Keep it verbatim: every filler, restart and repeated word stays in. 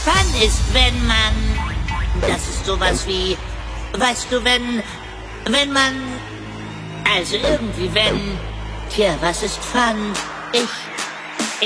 Fun ist, wenn man... Das ist sowas wie... Weißt du, wenn... Wenn man... Also irgendwie wenn... Tja, was ist Fun? Ich...